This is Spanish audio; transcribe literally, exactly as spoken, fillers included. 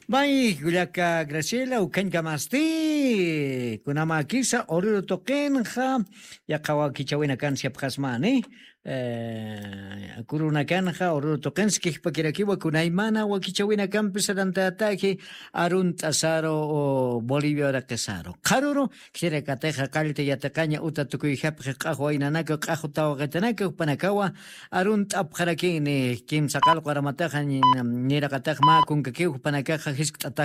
May Gulaka Graciela Ukenka Masti Kunama Kisa Oruro Tokenja Yakawa Kichawina Kansia Prasmani Kuruna Kanja Oruro Tokenski Pakirakiwa Kunaimana Wakichawina Campesadanta Ataki Arunt Asaro o Bolivia Rakasaro Karuro Kire Kateja Kalte Yatakaña Uta Tukuyhap Kahuainanaka Kahutao Gatanaka Panakawa Arunt Abharakini Kim Sakal Karamataja Nira Katajma Kunkakiu Panakaja Hiskata